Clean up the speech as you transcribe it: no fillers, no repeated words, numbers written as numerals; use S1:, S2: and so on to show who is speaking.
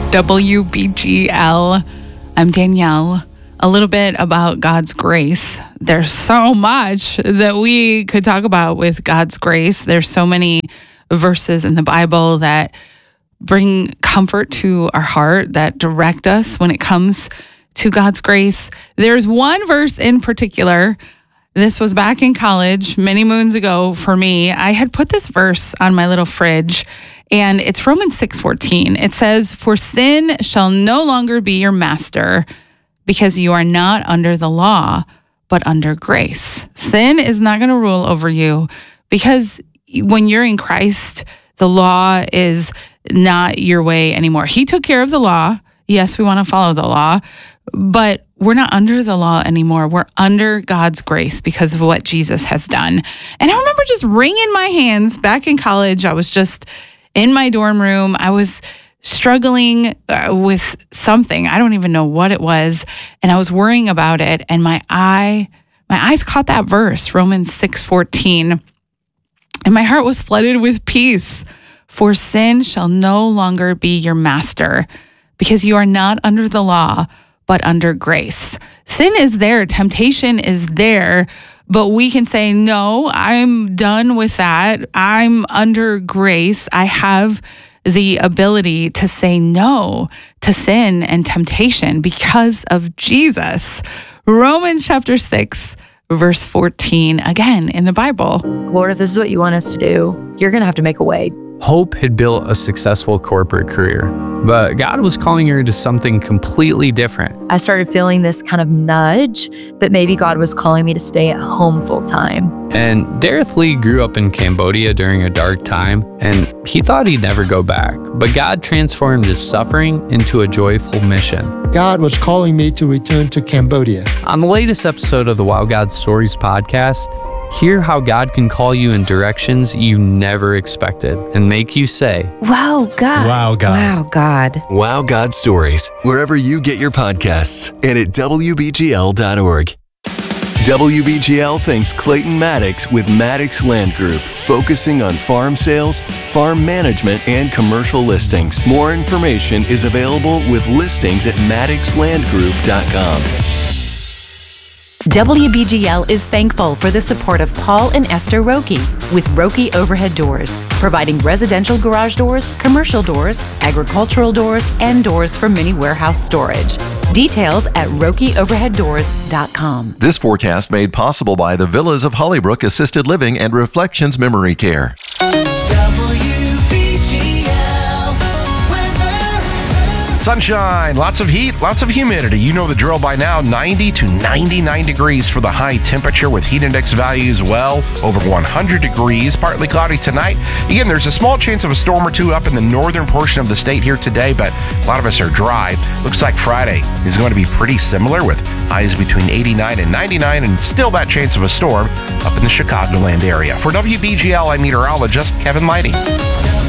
S1: WBGL. I'm Danielle. A little bit about God's grace. There's so much that we could talk about with God's grace. There's so many verses in the Bible that bring comfort to our heart, that direct us when it comes to God's grace. There's one verse in particular. This was back in college many moons ago for me. I had put this verse on my little fridge, and it's Romans 6:14. It says, "For sin shall no longer be your master, because you are not under the law, but under grace." Sin is not going to rule over you, because when you're in Christ, the law is not your way anymore. He took care of the law. Yes, we want to follow the law, but we're not under the law anymore. We're under God's grace because of what Jesus has done. And I remember just wringing my hands back in college. I was just in my dorm room. I was struggling with something. I don't even know what it was. And I was worrying about it. And my eyes caught that verse, Romans 6:14. And my heart was flooded with peace. "For sin shall no longer be your master, because you are not under the law, but under grace." Sin is there. Temptation is there. But we can say, no, I'm done with that. I'm under grace. I have the ability to say no to sin and temptation because of Jesus. Romans chapter 6, verse 14, again in the Bible.
S2: "Lord, if this is what you want us to do, you're going to have to make a way."
S3: Hope had built a successful corporate career, but God was calling her to something completely different.
S2: I started feeling this kind of nudge that maybe God was calling me to stay at home full time.
S3: And Dareth Lee grew up in Cambodia during a dark time, and he thought he'd never go back. But God transformed his suffering into a joyful mission.
S4: God was calling me to return to Cambodia.
S3: On the latest episode of the Wow God Stories podcast, hear how God can call you in directions you never expected and make you say,
S5: "Wow, God.
S4: Wow, God.
S5: Wow, God."
S6: Wow God Stories, wherever you get your podcasts, and at WBGL.org. WBGL thanks Clayton Maddox with Maddox Land Group, focusing on farm sales, farm management, and commercial listings. More information is available with listings at MaddoxLandGroup.com.
S7: WBGL is thankful for the support of Paul and Esther Roki with Roki Overhead Doors, providing residential garage doors, commercial doors, agricultural doors, and doors for mini warehouse storage. Details at RokiOverheadDoors.com.
S8: This forecast made possible by the Villas of Hollybrook Assisted Living and Reflections Memory Care.
S9: Sunshine, lots of heat, lots of humidity. You know the drill by now. 90 to 99 degrees for the high temperature with heat index values well over 100 degrees. Partly cloudy tonight. Again, there's a small chance of a storm or two up in the northern portion of the state here today, but a lot of us are dry. Looks like Friday is going to be pretty similar with highs between 89 and 99 and still that chance of a storm up in the Chicagoland area. For WBGL, I'm meteorologist Kevin Lighting.